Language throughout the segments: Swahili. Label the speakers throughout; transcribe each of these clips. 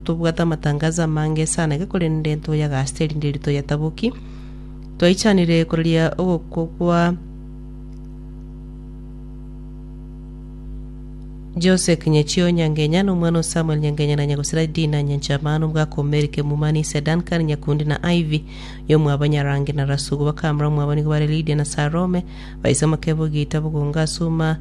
Speaker 1: tubwata matangaza mange sana kuri ndento ya gasteri ndirito ya tabuki twaichanire kuria okokwa Joseph Nyechio Nyangenya n'umwana Samuel Nyangenya na Nyagusira Dina Nyanchamano bwa komerike mumani Sedan kan Nyakundi na Ivy yo mwabanyarangi na Rasugu bakamra mwabani kwa Lydia na Sarome baisama kebo gita bugunga suma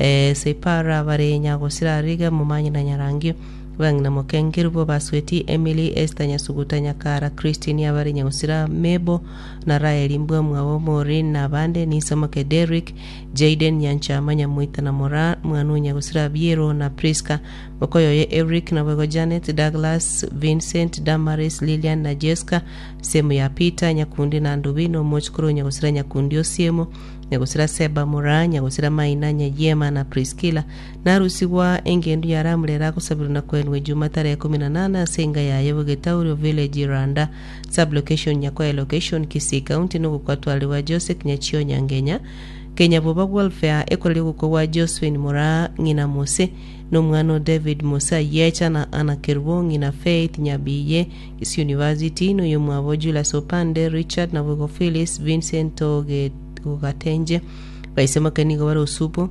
Speaker 1: separa bare Nyagusira Riga mumani na Nyarangi bang na mokengirbo basweti Emily Esther Nyasuguta Nyakara Christine abari Nyagusira Mebo na Raeli mbwa mwabo Morin na bande ni samake Derrick Jaden Nyanchama Nyamuita na Mora mwanu Nyagusira Biero na Priska Mokoyo ye Eric na Wego Janet Douglas Vincent Damaris Lilian na Jessica semu ya Peter Nyakundi na Ndubino Mochkuru Nyagusira Nyakundi Osiemo Nyagusira Seba Mora Nyagusira Maina Nyayema na Priskila na rusiwa engendu ya ramulera kusabiru na kwenwe Jumatare 18 senga ya Yebogetauro Village Randa sublocation Nyakwa location Kisii County no kwatwaliwa Joseph Nyechio Nyangenya Kenya Boba Welfare ekolego kwa Josephine Mora ngina Mose no mwano David Musa Yecha na Ana Kerwong ina Faith Nyabiye Kisii University no yomwabo Julius Sopande Richard na Bogo Phyllis Vincent Ogatenje baisema kanigo baro supo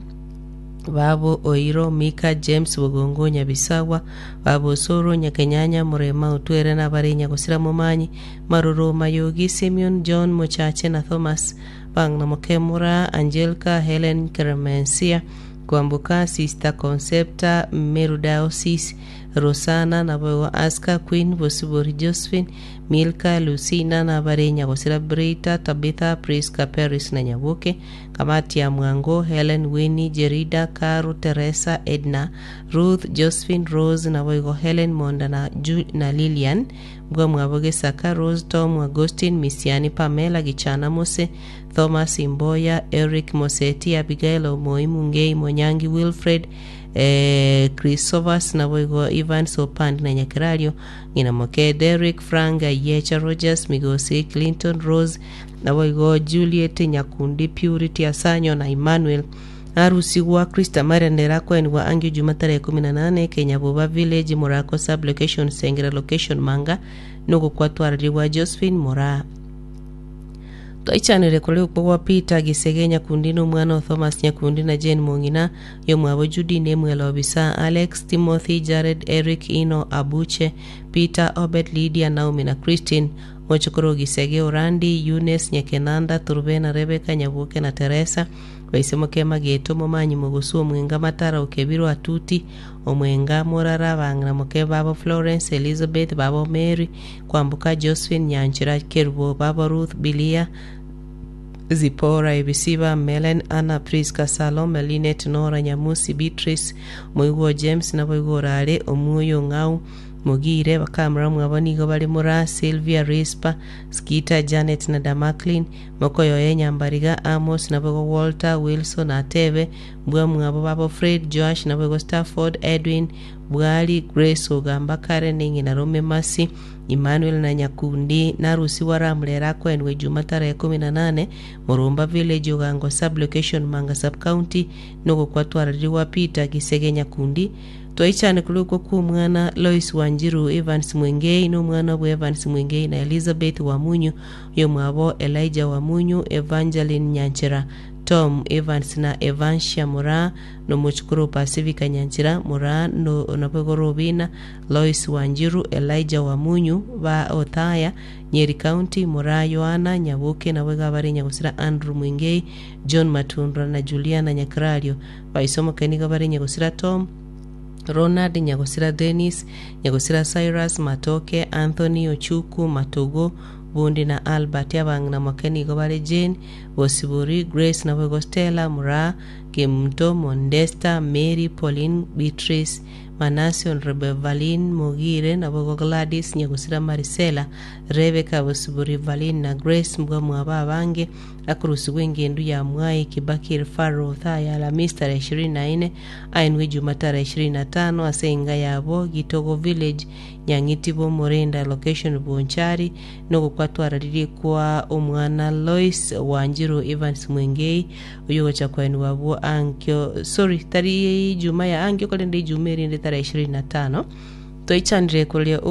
Speaker 1: babo Oiro Mika James Bogongo Nyabisawa babo Soro Nyakenyanya Murema Utwere na bare Nyagusira Mumanyi Maroro Mayogi Simeon John Mochache na Thomas bang na Mokemura Angelica Helen Keremensia Kwambuka Sister Concepta Meru Diocese Rosana na Bogo Aska Queen Bosibori Josephine Milka Lucina na bare Nyagusira Brita Tabitha Priska Paris na Nyabuke kamati ya Mwango Helen Winnie Jerida Karu Teresa Edna Ruth Josephine Rose na Bogo Helen Monda na Lilian Mgwa Mwaboge Saka Rose Tom Agustin Misiani Pamela Gichana Mose Thomas Imboya Eric Moseti Abigail Omoimu Ngei Monyangi Wilfred Christovers na Bogo Ivan Sopand na Nyakirario ngina Moke Derek Franga Yecha Rogers Migosi Clinton Rose na Bogo Juliet Nyakundi Purity Asanyo na Emmanuel harusi wa Krista Maria Nderako wa Angio Jumatare 18 Kenya Boba Village Morako sublocation Sengera location Manga nuko kwatwariwa Josephine Mora Toichanire kule kwa Peter Gisegenya Kundino mwana Thomas Nyakundi na Jane Mongina yomwabo Judy Nemwelo Obisa Alex Timothy Jared Eric Ino Abuche Peter Obed Lydia Naomi na Christine Mochokoro Gisege Orandi Eunice Nyakenanda Turbena Rebecca Nyabuke na Teresa baisemo kema geto momanyi mugusu mwenga matara ukebiro atuti omwenga morara bangna moke babo Florence Elizabeth babo Mary Kwambuka Josephine Nyanchira Kerbo babo Ruth Bilia Zipora Ebisiba Melen Anna Priska Salome Linet Nora Nyamusi Beatrice Moigo James na Boigo Rare Omuyo Ngau Mugire bakamra mwabanigo bali mura Sylvia Rispa Skita Janet na Damaklin Mokoyo Yenyambariga Amos na Bogo Walter Wilson Ateve Mbwa mwabo babo Fred Josh na Bogo Stafford Edwin Bwali Grace Ogamba Karen Ningi na Rome Masi Emmanuel na Nyakundi na rusi waramulera kwenwe Jumatare 18 Murumba Village Ogango sublocation Manga sub county nuko kwatwaririwa Peter Gisege Nyakundi Toichane kuluko ku mwana Lois Wanjiru Evans Mwengei no mwana wa Evans Mwengei na Elizabeth Wamunyu yomwabo Elijah Wamunyu Evangeline Nyanchira Tom Evans na Evansia Mura no Mochukuru Pacifica Nyanchira Mura no Nabego Robina Lois Wanjiru Elijah Wamunyu ba Othaya Nyeri County Mura Yohana Nyabuke na wega bari Nyagusira Andrew Mwengei John Matundra na Juliana Nyakrario baisomo keniga bari Nyagusira Tom Ronald Nyagusira Dennis Nyagusira Cyrus Matoke Anthony Ochuku Matogo Bundi na Albert yabang na makeni gobale Jane Bosiburi Grace na Wego Stella Mura Kimto Mondesta Mary Pauline Beatrice Manasio Rebevalin Mogire na Wego Gladys Nyagusira Maricela Rebecca Bosiburi Valin na Grace Mwaba bange akurusi wengendu ya Mwai Kibakir Faro Thaya la Mr. 24 ainwe Jumatare 25 asenga yabo Gitogo Village Nyangitibo Morenda location Bonchari no kwatwarariri kwa omwana Lois Wanjiru Evans Mwengei uyo chakwenu wabo ankyo tari juma ya ankyo kalende jumeri ndi tara 25 toichandire kulia